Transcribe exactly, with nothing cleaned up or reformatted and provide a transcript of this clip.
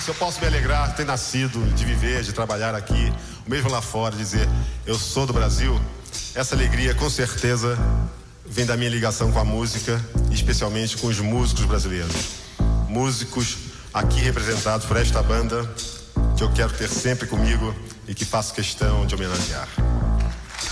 Se eu posso me alegrar de ter nascido, de viver, de trabalhar aqui, mesmo lá fora, dizer eu sou do Brasil, essa alegria com certeza vem da minha ligação com a música, especialmente com os músicos brasileiros. Músicos aqui representados por esta banda que eu quero ter sempre comigo e que faço questão de homenagear.